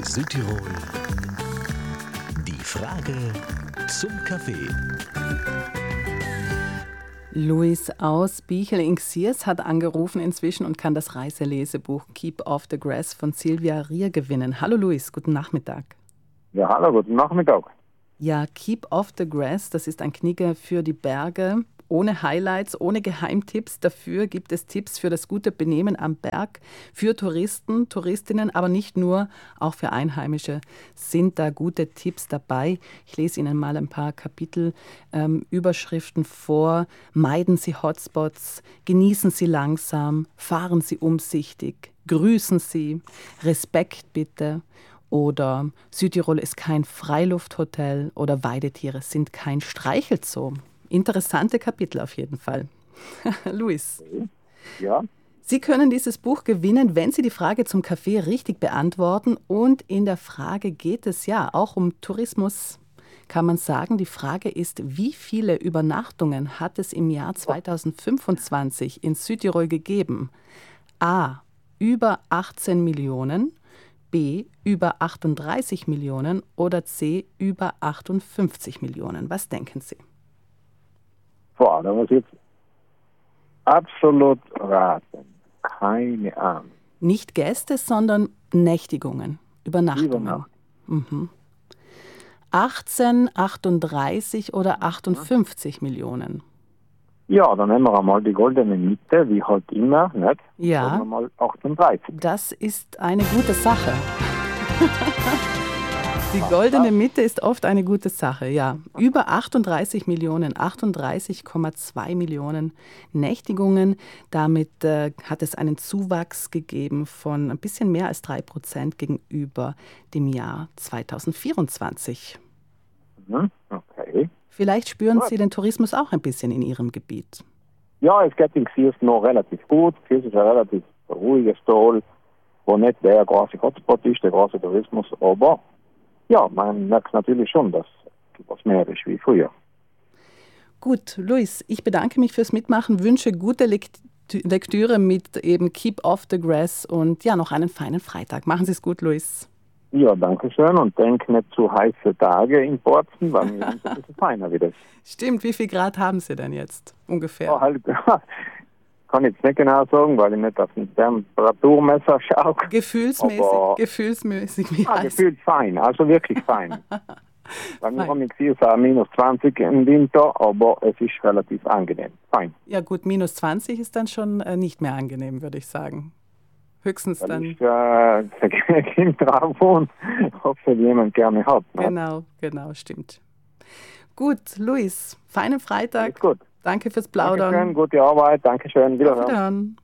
Südtirol. Die Frage zum Kaffee. Luis aus Bichl-Ixiers hat angerufen inzwischen und kann das Reiselesebuch Keep Off the Grass von Silvia Rier gewinnen. Hallo Luis, guten Nachmittag. Ja, hallo, guten Nachmittag. Ja, Keep Off the Grass, das ist ein Knicker für die Berge, ohne Highlights, ohne Geheimtipps. Dafür gibt es Tipps für das gute Benehmen am Berg, für Touristen, Touristinnen, aber nicht nur, auch für Einheimische sind da gute Tipps dabei. Ich lese Ihnen mal ein paar Kapitelüberschriften vor. Meiden Sie Hotspots, genießen Sie langsam, fahren Sie umsichtig, grüßen Sie, Respekt bitte. Oder Südtirol ist kein Freilufthotel oder Weidetiere sind kein Streichelzoo. Interessante Kapitel auf jeden Fall. Luis, Ja, Sie können dieses Buch gewinnen, wenn Sie die Frage zum Kaffee richtig beantworten. Und in der Frage geht es ja auch um Tourismus, kann man sagen. Die Frage ist, wie viele Übernachtungen hat es im Jahr 2025 in Südtirol gegeben? A. Über 18 Millionen, B. Über 38 Millionen oder C. Über 58 Millionen. Was denken Sie? boah, da muss ich jetzt absolut raten. Keine Ahnung. Nicht Gäste, sondern Nächtigungen, Übernachtungen. Übernacht. 18, 38 oder 58 Millionen. Ja, dann nehmen wir einmal die goldene Mitte, wie halt immer, nicht? Ja. Sagen wir mal 38. Das ist eine gute Sache. Die goldene Mitte ist oft eine gute Sache, ja. Über 38 Millionen, 38,2 Millionen Nächtigungen. Damit hat es einen Zuwachs gegeben von ein bisschen mehr als 3% gegenüber dem Jahr 2024. Okay. Vielleicht spüren Sie den Tourismus auch ein bisschen in Ihrem Gebiet. Ja, es geht in Xiers noch relativ gut. Xiers ist ein relativ ruhiges Tal, wo nicht der große Hotspot ist, der große Tourismus, aber ja, man merkt natürlich schon, dass es mehr ist wie früher. Gut, Luis, ich bedanke mich fürs Mitmachen, wünsche gute Lektüre mit eben Keep Off the Grass und ja, noch einen feinen Freitag. Machen Sie es gut, Luis. Ja, danke schön und denk nicht zu heiße Tage in Bozen, weil wir sind ein bisschen feiner wieder. Stimmt, wie viel Grad haben Sie denn jetzt ungefähr? Oh, halt, kann ich jetzt nicht genau sagen, weil ich nicht auf den Temperaturmesser schaue. Gefühlsmäßig, aber, wie heiß? gefühlt fein, also wirklich fein. Weil wir Fein. haben hier so minus 20 im Winter, aber es ist relativ angenehm. Fein. Ja gut, minus 20 ist dann schon nicht mehr angenehm, würde ich sagen. Höchstens Weil dann. ich Kind drauf und ob es jemand gerne hat. Ne? Genau, stimmt. Gut, Luis, feinen Freitag. Alles gut. Danke fürs Plaudern. Dankeschön, gute Arbeit, Dankeschön, Auf wiederhören. Wiederhören.